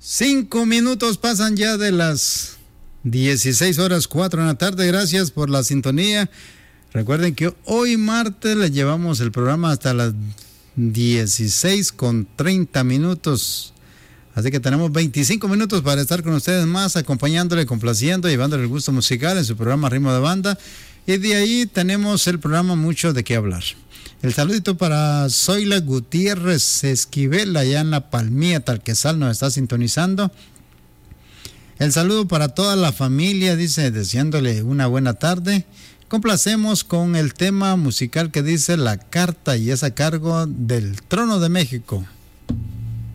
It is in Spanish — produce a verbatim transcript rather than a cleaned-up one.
Cinco minutos pasan ya de las dieciséis horas cuatro de la tarde. Gracias por la sintonía. Recuerden que hoy martes les llevamos el programa hasta las dieciséis con treinta minutos. Así que tenemos veinticinco minutos para estar con ustedes más, acompañándole, complaciendo, llevándole el gusto musical en su programa Ritmo de Banda. Y de ahí tenemos el programa Mucho de Qué Hablar. El saludito para Zoila Gutiérrez Esquivel, allá en La Palmilla, Talquesal, nos está sintonizando. El saludo para toda la familia, dice, deseándole una buena tarde. Complacemos con el tema musical que dice La Carta, y es a cargo del Trono de México.